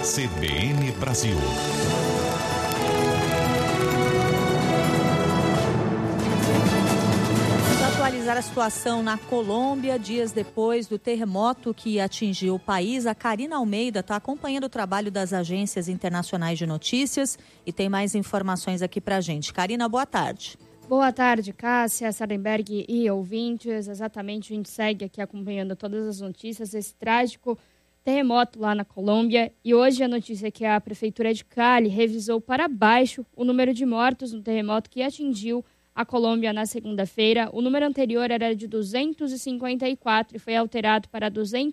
CBN Brasil. Atualizar a situação na Colômbia, dias depois do terremoto que atingiu o país. A Karina Almeida está acompanhando o trabalho das agências internacionais de notícias e tem mais informações aqui para a gente. Karina, boa tarde. Boa tarde, Cássia, Sarenberg e ouvintes. Exatamente, a gente segue aqui acompanhando todas as notícias desse trágico terremoto lá na Colômbia. E hoje a notícia é que a Prefeitura de Cali revisou para baixo o número de mortos no terremoto que atingiu a Colômbia na segunda-feira. O número anterior era de 254 e foi alterado para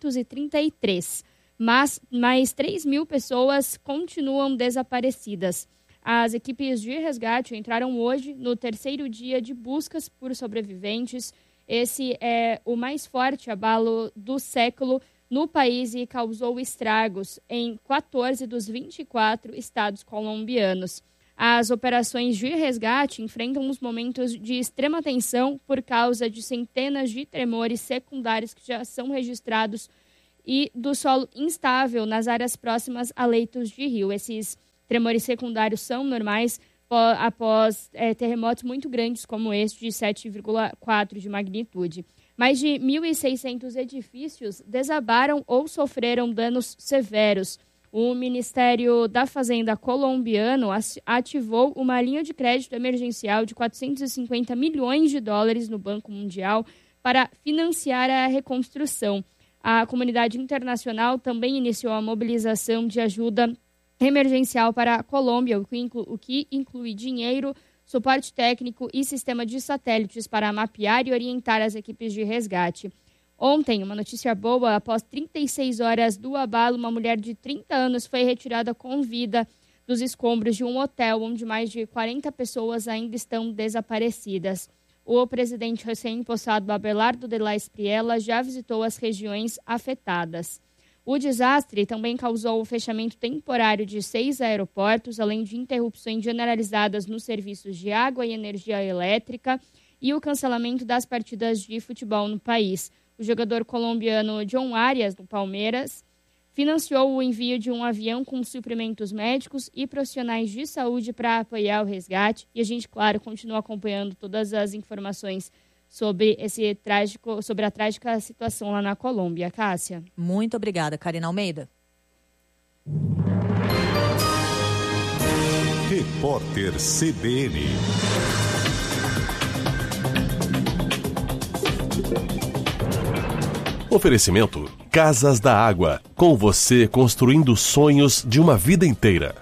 233. Mas mais 3 mil pessoas continuam desaparecidas. As equipes de resgate entraram hoje no terceiro dia de buscas por sobreviventes. Esse é o mais forte abalo do século no país e causou estragos em 14 dos 24 estados colombianos. As operações de resgate enfrentam uns momentos de extrema tensão por causa de centenas de tremores secundários que já são registrados e do solo instável nas áreas próximas a leitos de rio. Esses tremores secundários são normais após terremotos muito grandes como este de 7,4 de magnitude. Mais de 1.600 edifícios desabaram ou sofreram danos severos. O Ministério da Fazenda colombiano ativou uma linha de crédito emergencial de 450 milhões de dólares no Banco Mundial para financiar a reconstrução. A comunidade internacional também iniciou a mobilização de ajuda emergencial para a Colômbia, o que inclui dinheiro, suporte técnico e sistema de satélites para mapear e orientar as equipes de resgate. Ontem, uma notícia boa, após 36 horas do abalo, uma mulher de 30 anos foi retirada com vida dos escombros de um hotel onde mais de 40 pessoas ainda estão desaparecidas. O presidente recém-impossado Abelardo de la Espriella já visitou as regiões afetadas. O desastre também causou o fechamento temporário de 6 aeroportos, além de interrupções generalizadas nos serviços de água e energia elétrica e o cancelamento das partidas de futebol no país. O jogador colombiano John Arias, do Palmeiras, financiou o envio de um avião com suprimentos médicos e profissionais de saúde para apoiar o resgate. E a gente, claro, continua acompanhando todas as informações sobre a trágica situação lá na Colômbia. Cássia. Muito obrigada, Karina Almeida. Repórter CBN. Oferecimento Casas da Água. Com você construindo sonhos de uma vida inteira.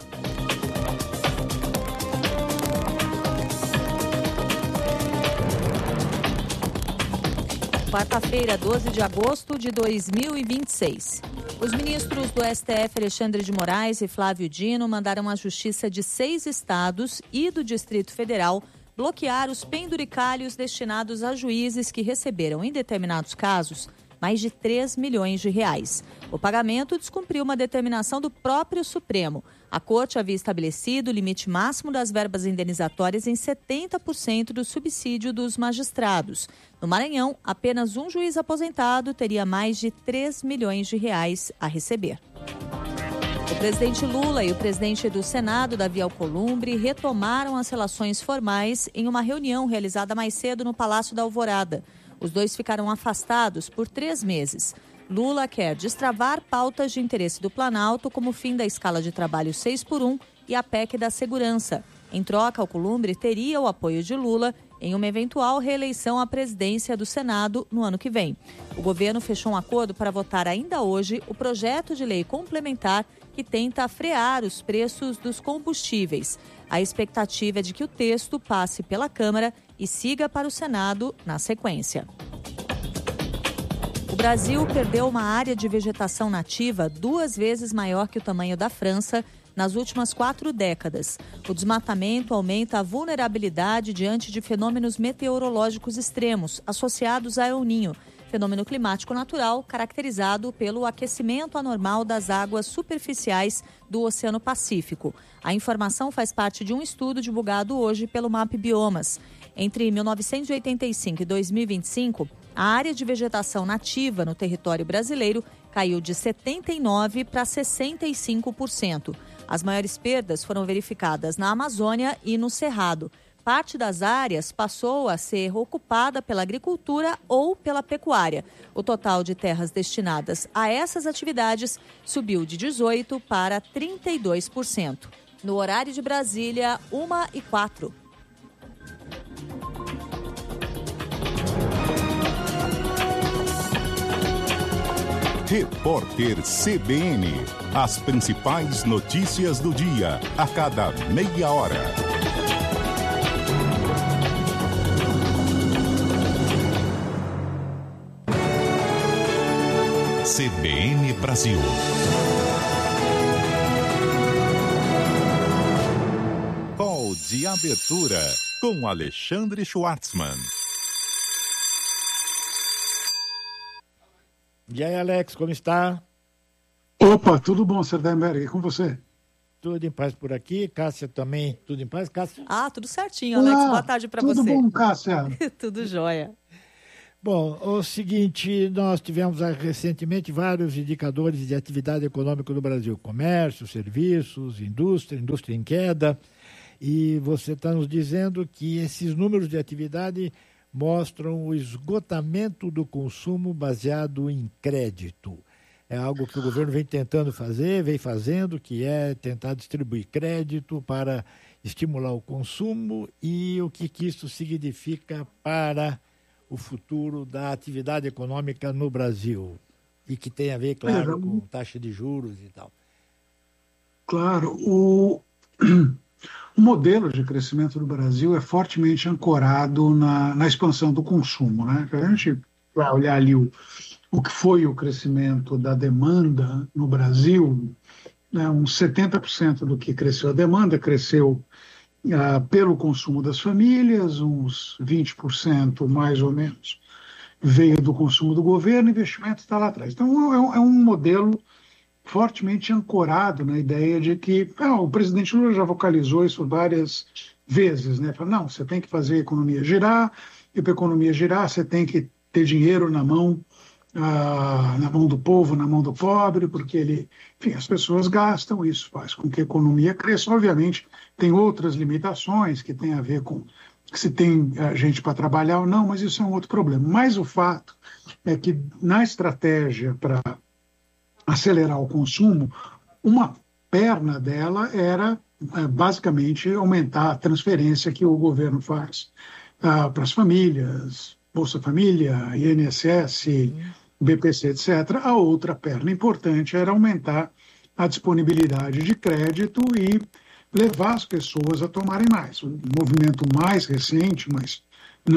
Quarta-feira, 12 de agosto de 2026. Os ministros do STF, Alexandre de Moraes e Flávio Dino, mandaram à Justiça de 6 estados e do Distrito Federal bloquear os penduricalhos destinados a juízes que receberam, em determinados casos, mais de 3 milhões de reais. O pagamento descumpriu uma determinação do próprio Supremo. A Corte havia estabelecido o limite máximo das verbas indenizatórias em 70% do subsídio dos magistrados. No Maranhão, apenas um juiz aposentado teria mais de 3 milhões de reais a receber. O presidente Lula e o presidente do Senado, Davi Alcolumbre, retomaram as relações formais em uma reunião realizada mais cedo no Palácio da Alvorada. Os dois ficaram afastados por 3 meses. Lula quer destravar pautas de interesse do Planalto, como o fim da escala de trabalho 6x1 e a PEC da segurança. Em troca, Alcolumbre teria o apoio de Lula em uma eventual reeleição à presidência do Senado no ano que vem. O governo fechou um acordo para votar ainda hoje o projeto de lei complementar que tenta frear os preços dos combustíveis. A expectativa é de que o texto passe pela Câmara e siga para o Senado na sequência. O Brasil perdeu uma área de vegetação nativa 2 vezes maior que o tamanho da França nas últimas 4 décadas. O desmatamento aumenta a vulnerabilidade diante de fenômenos meteorológicos extremos associados a El Niño, fenômeno climático natural caracterizado pelo aquecimento anormal das águas superficiais do Oceano Pacífico. A informação faz parte de um estudo divulgado hoje pelo MAP Biomas. Entre 1985 e 2025, A área de vegetação nativa no território brasileiro caiu de 79% para 65%. As maiores perdas foram verificadas na Amazônia e no Cerrado. Parte das áreas passou a ser ocupada pela agricultura ou pela pecuária. O total de terras destinadas a essas atividades subiu de 18% para 32%. No horário de Brasília, 1h04. Repórter CBN. As principais notícias do dia, a cada meia hora. CBN Brasil. Call de abertura com Alexandre Schwartzman. E aí, Alex, como está? Opa, tudo bom, Serdenberg? E com você? Tudo em paz por aqui. Cássia também, tudo em paz? Cássia? Tudo certinho, Alex. Boa tarde para você. Tudo bom, Cássia? Tudo jóia. Bom, o seguinte, nós tivemos recentemente vários indicadores de atividade econômica no Brasil. Comércio, serviços, indústria em queda. E você está nos dizendo que esses números de atividade mostram o esgotamento do consumo baseado em crédito. É algo que o governo vem fazendo, que é tentar distribuir crédito para estimular o consumo e o que isso significa para o futuro da atividade econômica no Brasil. E que tem a ver, claro, com taxa de juros e tal. Claro, o modelo de crescimento do Brasil é fortemente ancorado na expansão do consumo, né? A gente vai olhar ali o que foi o crescimento da demanda no Brasil, né? Uns 70% do que cresceu a demanda cresceu pelo consumo das famílias, uns 20% mais ou menos veio do consumo do governo, o investimento está lá atrás. Então é um modelo fortemente ancorado na ideia de que o presidente Lula já vocalizou isso várias vezes, né? Fala, não, você tem que fazer a economia girar, e para a economia girar você tem que ter dinheiro na mão do povo, na mão do pobre, porque as pessoas gastam, isso faz com que a economia cresça. Obviamente tem outras limitações que tem a ver com se tem gente para trabalhar ou não, mas isso é um outro problema. Mas o fato é que na estratégia para acelerar o consumo, uma perna dela era basicamente aumentar a transferência que o governo faz para as famílias, Bolsa Família, INSS, BPC, etc. A outra perna importante era aumentar a disponibilidade de crédito e levar as pessoas a tomarem mais. O movimento mais recente, mas não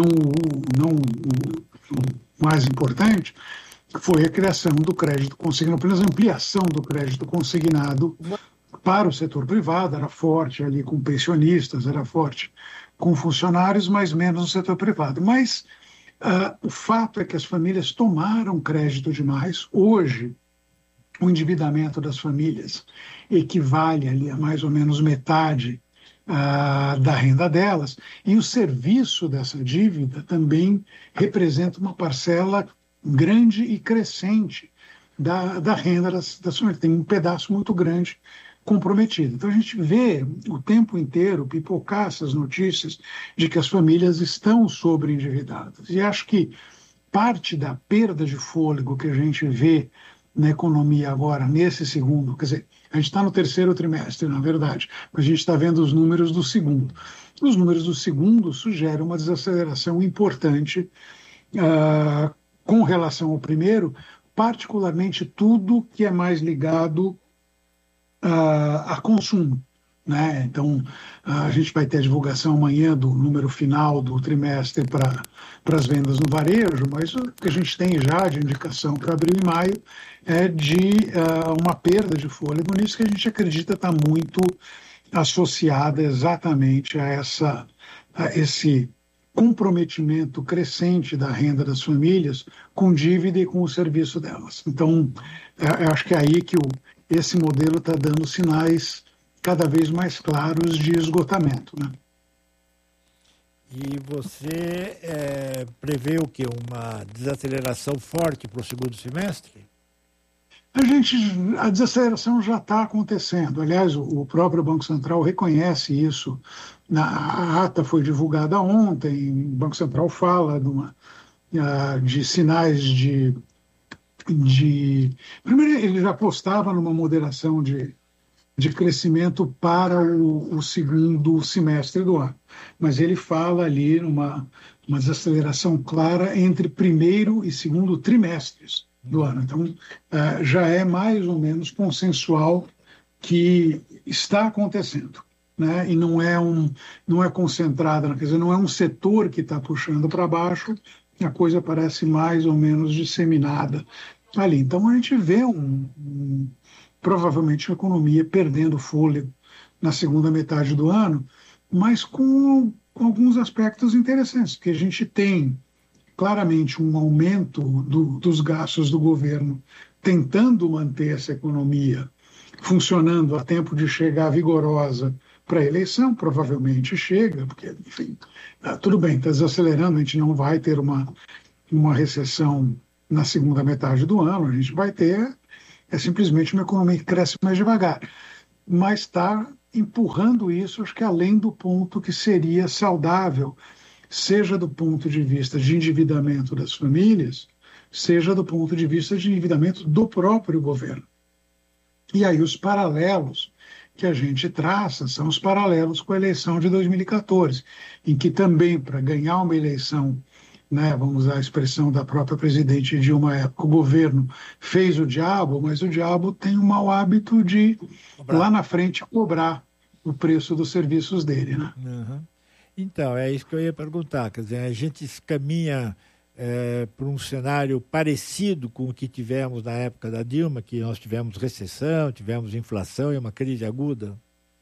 o mais importante, foi a criação do crédito consignado, apenas a ampliação do crédito consignado para o setor privado. Era forte ali com pensionistas, era forte com funcionários, mas menos no setor privado. Mas o fato é que as famílias tomaram crédito demais. Hoje, o endividamento das famílias equivale ali a mais ou menos metade da renda delas, e o serviço dessa dívida também representa uma parcela grande e crescente da renda das famílias. Tem um pedaço muito grande comprometido. Então a gente vê o tempo inteiro pipocar essas notícias de que as famílias estão sobreendividadas. E acho que parte da perda de fôlego que a gente vê na economia agora, nesse segundo, quer dizer, a gente está no terceiro trimestre, na verdade, mas a gente está vendo os números do segundo. Os números do segundo sugerem uma desaceleração importante com relação ao primeiro, particularmente tudo que é mais ligado a consumo, né? Então, a gente vai ter a divulgação amanhã do número final do trimestre para as vendas no varejo, mas o que a gente tem já de indicação para abril e maio é de uma perda de fôlego nisso, que a gente acredita está muito associada exatamente a esse comprometimento crescente da renda das famílias com dívida e com o serviço delas. Então, eu acho que é aí que esse modelo está dando sinais cada vez mais claros de esgotamento, né? E você prevê o quê? Uma desaceleração forte para o segundo semestre? A desaceleração já está acontecendo. Aliás, o próprio Banco Central reconhece isso. A ata foi divulgada ontem, o Banco Central fala de sinais de... Primeiro, ele já apostava numa moderação de crescimento para o segundo semestre do ano. Mas ele fala ali numa desaceleração clara entre primeiro e segundo trimestres do ano. Então, já é mais ou menos consensual que está acontecendo, né? E não é concentrada, quer dizer, não é um setor que está puxando para baixo, a coisa parece mais ou menos disseminada ali. Então, a gente vê provavelmente a economia perdendo fôlego na segunda metade do ano, mas com alguns aspectos interessantes, porque a gente tem claramente um aumento dos gastos do governo, tentando manter essa economia funcionando a tempo de chegar vigorosa para a eleição, provavelmente chega, porque, enfim, tudo bem, está desacelerando, a gente não vai ter uma recessão na segunda metade do ano, a gente vai ter simplesmente uma economia que cresce mais devagar, mas está empurrando isso, acho que além do ponto que seria saudável, seja do ponto de vista de endividamento das famílias, seja do ponto de vista de endividamento do próprio governo. E aí os paralelos que a gente traça são os paralelos com a eleição de 2014, em que também, para ganhar uma eleição, né, vamos usar a expressão da própria presidente Dilma, o governo fez o diabo, mas o diabo tem o mau hábito de, lá na frente, cobrar o preço dos serviços dele, né? Uhum. Então, é isso que eu ia perguntar. Quer dizer, a gente caminha para um cenário parecido com o que tivemos na época da Dilma, que nós tivemos recessão, tivemos inflação e uma crise aguda?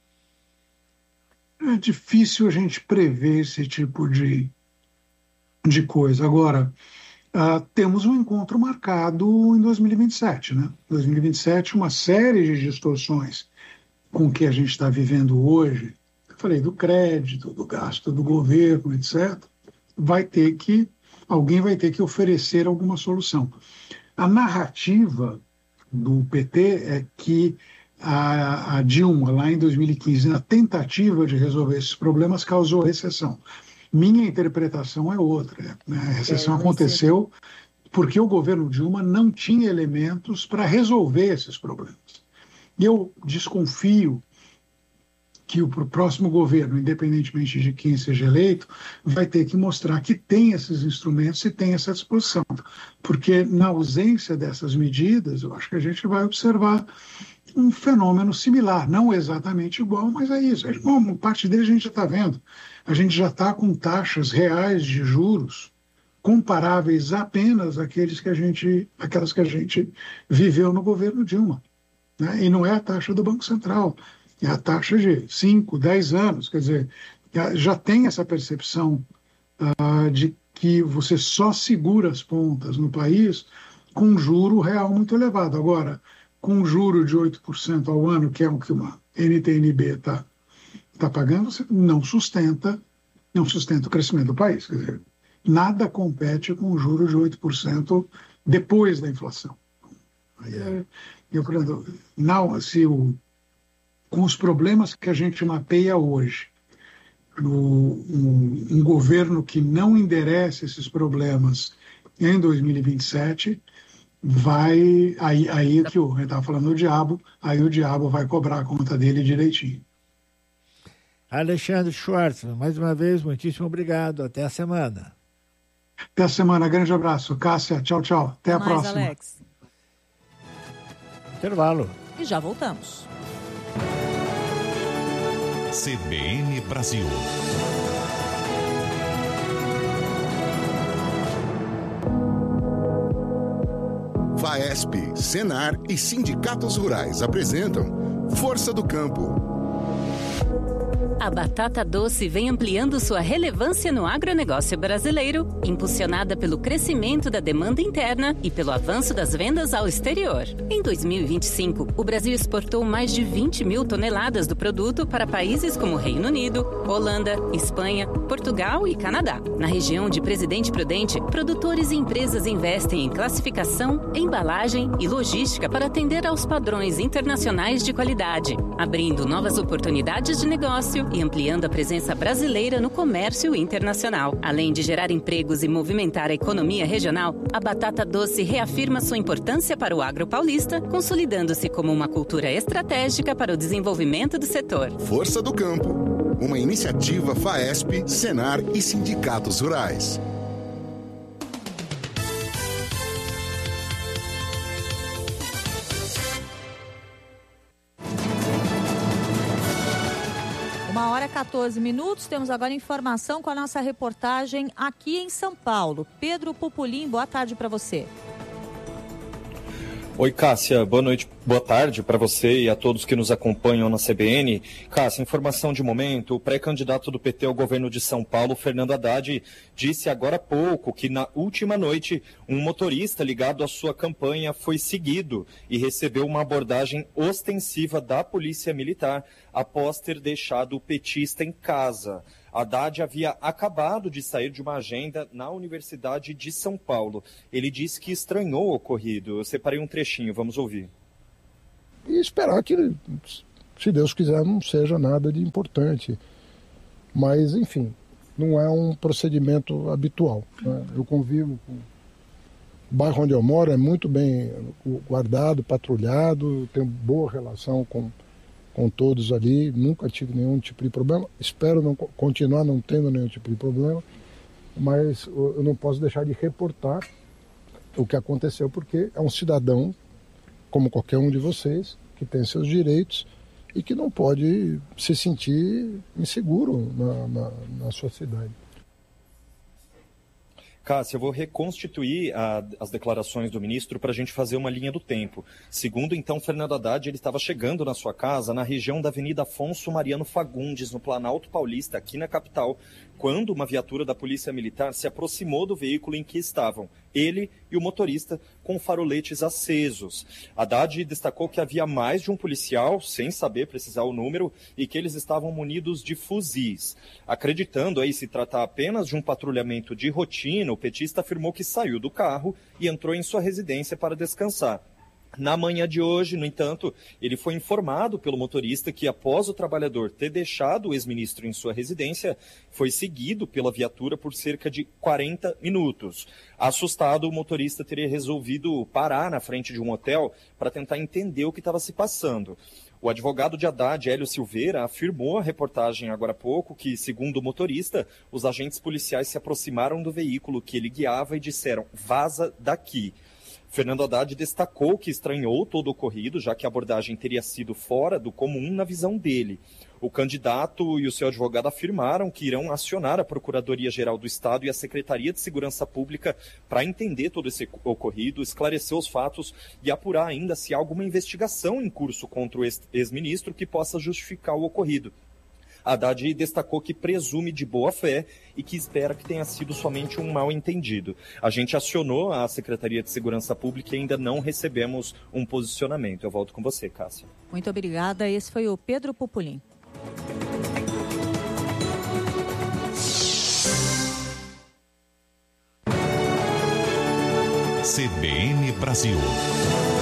É difícil a gente prever esse tipo de coisa. Agora, temos um encontro marcado em 2027, né? 2027, uma série de distorções com que a gente está vivendo hoje, eu falei do crédito, do gasto do governo, etc., alguém vai ter que oferecer alguma solução. A narrativa do PT é que a Dilma, lá em 2015, na tentativa de resolver esses problemas, causou recessão. Minha interpretação é outra, né? A recessão aconteceu porque o governo Dilma não tinha elementos para resolver esses problemas. E eu desconfio que o próximo governo, independentemente de quem seja eleito, vai ter que mostrar que tem esses instrumentos e tem essa disposição. Porque na ausência dessas medidas, eu acho que a gente vai observar um fenômeno similar, não exatamente igual, mas é isso. Bom, parte dele a gente já está vendo. A gente já está com taxas reais de juros comparáveis apenas àquelas que a gente viveu no governo Dilma, né? E não é a taxa do Banco Central, é a taxa de 5, 10 anos. Quer dizer, já tem essa percepção de que você só segura as pontas no país com um juro real muito elevado. Agora, com um juro de 8% ao ano, que é o que uma NTNB está pagando, você não sustenta o crescimento do país. Quer dizer, nada compete com um juro de 8% depois da inflação. Com os problemas que a gente mapeia hoje, um governo que não enderece esses problemas em 2027, aí que eu estava falando do diabo, aí o diabo vai cobrar a conta dele direitinho. Alexandre Schwartzman, mais uma vez, muitíssimo obrigado. Até a semana. Até a semana. Grande abraço. Cássia, tchau, tchau. Até a próxima. Alex. Intervalo. E já voltamos. CBN Brasil. FAESP, Senar e sindicatos rurais apresentam Força do Campo. A batata doce vem ampliando sua relevância no agronegócio brasileiro, impulsionada pelo crescimento da demanda interna e pelo avanço das vendas ao exterior. Em 2025, o Brasil exportou mais de 20 mil toneladas do produto para países como Reino Unido, Holanda, Espanha, Portugal e Canadá. Na região de Presidente Prudente, produtores e empresas investem em classificação, embalagem e logística para atender aos padrões internacionais de qualidade, abrindo novas oportunidades de negócio e ampliando a presença brasileira no comércio internacional. Além de gerar empregos e movimentar a economia regional, a batata doce reafirma sua importância para o agro paulista, consolidando-se como uma cultura estratégica para o desenvolvimento do setor. Força do Campo, uma iniciativa FAESP, Senar e sindicatos rurais. Uma hora 14 minutos, temos agora informação com a nossa reportagem aqui em São Paulo. Pedro Pupulim, boa tarde para você. Oi, Cássia, boa noite, boa tarde para você e a todos que nos acompanham na CBN. Cássia, informação de momento, o pré-candidato do PT ao governo de São Paulo, Fernando Haddad, disse agora há pouco que na última noite um motorista ligado à sua campanha foi seguido e recebeu uma abordagem ostensiva da Polícia Militar após ter deixado o petista em casa. Haddad havia acabado de sair de uma agenda na Universidade de São Paulo. Ele disse que estranhou o ocorrido. Eu separei um trechinho, vamos ouvir. E esperar que, se Deus quiser, não seja nada de importante. Mas, enfim, não é um procedimento habitual, né? Eu convivo com... O bairro onde eu moro é muito bem guardado, patrulhado, tenho boa relação com todos ali, nunca tive nenhum tipo de problema, espero continuar não tendo nenhum tipo de problema, mas eu não posso deixar de reportar o que aconteceu, porque é um cidadão, como qualquer um de vocês, que tem seus direitos e que não pode se sentir inseguro na sua cidade. Cássia, eu vou reconstituir as declarações do ministro para a gente fazer uma linha do tempo. Segundo, então, Fernando Haddad, ele estava chegando na sua casa na região da Avenida Afonso Mariano Fagundes, no Planalto Paulista, aqui na capital, quando uma viatura da Polícia Militar se aproximou do veículo em que estavam ele e o motorista com faroletes acesos. Haddad destacou que havia mais de um policial, sem saber precisar o número, e que eles estavam munidos de fuzis. Acreditando aí se tratar apenas de um patrulhamento de rotina, o petista afirmou que saiu do carro e entrou em sua residência para descansar. Na manhã de hoje, no entanto, ele foi informado pelo motorista que, após o trabalhador ter deixado o ex-ministro em sua residência, foi seguido pela viatura por cerca de 40 minutos. Assustado, o motorista teria resolvido parar na frente de um hotel para tentar entender o que estava se passando. O advogado de Haddad, Hélio Silveira, afirmou à reportagem agora há pouco que, segundo o motorista, os agentes policiais se aproximaram do veículo que ele guiava e disseram: "Vaza daqui". Fernando Haddad destacou que estranhou todo o ocorrido, já que a abordagem teria sido fora do comum na visão dele. O candidato e o seu advogado afirmaram que irão acionar a Procuradoria-Geral do Estado e a Secretaria de Segurança Pública para entender todo esse ocorrido, esclarecer os fatos e apurar ainda se há alguma investigação em curso contra o ex-ministro que possa justificar o ocorrido. Haddad destacou que presume de boa fé e que espera que tenha sido somente um mal-entendido. A gente acionou a Secretaria de Segurança Pública e ainda não recebemos um posicionamento. Eu volto com você, Cássia. Muito obrigada. Esse foi o Pedro Pupulim. CBN Brasil.